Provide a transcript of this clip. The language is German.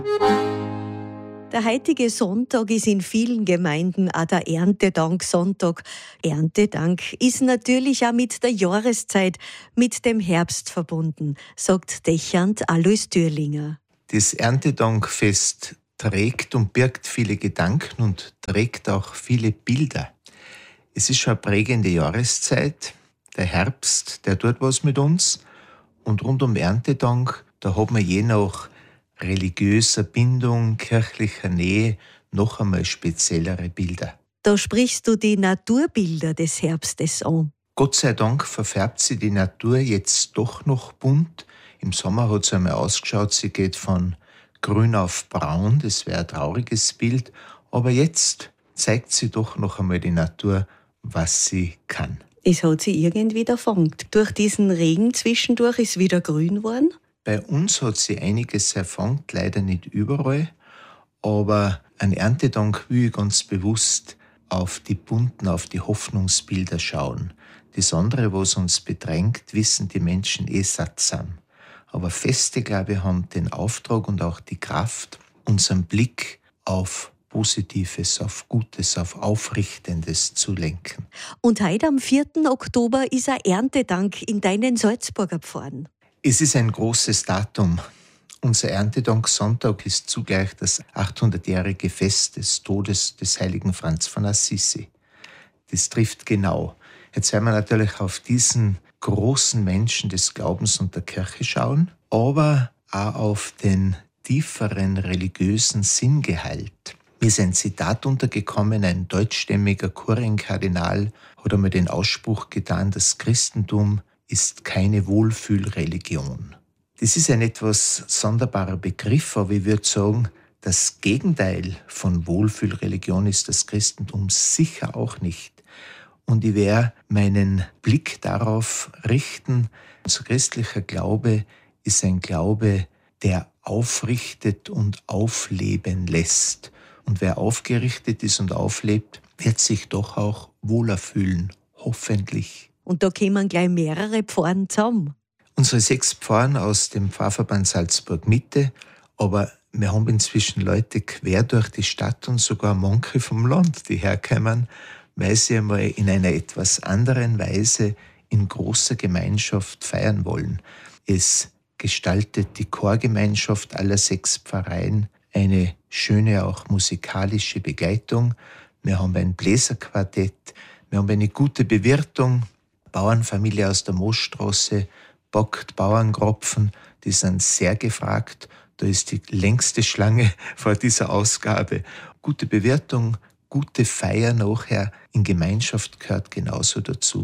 Der heutige Sonntag ist in vielen Gemeinden auch der Erntedanksonntag. Erntedank ist natürlich auch mit der Jahreszeit, mit dem Herbst verbunden, sagt Dechant Alois Dürlinger. Das Erntedankfest trägt und birgt viele Gedanken und trägt auch viele Bilder. Es ist schon eine prägende Jahreszeit. Der Herbst, der tut was mit uns. Und rund um Erntedank, da hat man je nach religiöser Bindung, kirchlicher Nähe noch einmal speziellere Bilder. Da sprichst du die Naturbilder des Herbstes an. Gott sei Dank verfärbt sie die Natur jetzt doch noch bunt. Im Sommer hat es einmal ausgeschaut, sie geht von grün auf braun, das wäre ein trauriges Bild. Aber jetzt zeigt sie doch noch einmal die Natur, was sie kann. Es hat sie irgendwie erfangt. Durch diesen Regen zwischendurch ist wieder grün geworden. Bei uns hat sie einiges erfangt, leider nicht überall. Aber an Erntedank will ich ganz bewusst auf die bunten, auf die Hoffnungsbilder schauen. Das andere, was uns bedrängt, wissen die Menschen sattsam. Aber Feste, glaube ich, haben den Auftrag und auch die Kraft, unseren Blick auf Positives, auf Gutes, auf Aufrichtendes zu lenken. Und heute am 4. Oktober ist ein Erntedank in deinen Salzburger Pfarren. Es ist ein großes Datum. Unser Erntedanksonntag ist zugleich das 800-jährige Fest des Todes des heiligen Franz von Assisi. Das trifft genau. Jetzt werden wir natürlich auf diesen großen Menschen des Glaubens und der Kirche schauen, aber auch auf den tieferen religiösen Sinngehalt. Mir ist ein Zitat untergekommen, ein deutschstämmiger Kurienkardinal hat einmal den Ausspruch getan, das Christentum ist keine Wohlfühlreligion. Das ist ein etwas sonderbarer Begriff, aber ich würde sagen, das Gegenteil von Wohlfühlreligion ist das Christentum sicher auch nicht. Und ich werde meinen Blick darauf richten, unser christlicher Glaube ist ein Glaube, der aufrichtet und aufleben lässt. Und wer aufgerichtet ist und auflebt, wird sich doch auch wohler fühlen, hoffentlich. Und da kommen gleich mehrere Pfarren zusammen. Unsere 6 Pfarren aus dem Pfarrverband Salzburg Mitte, aber wir haben inzwischen Leute quer durch die Stadt und sogar manche vom Land, die herkommen, weil sie einmal in einer etwas anderen Weise in großer Gemeinschaft feiern wollen. Es gestaltet die Chorgemeinschaft aller 6 Pfarreien eine schöne, auch musikalische Begleitung. Wir haben ein Bläserquartett, wir haben eine gute Bewirtung, Bauernfamilie aus der Moosstraße backt Bauernkropfen, die sind sehr gefragt. Da ist die längste Schlange vor dieser Ausgabe. Gute Bewirtung, gute Feier nachher in Gemeinschaft gehört genauso dazu.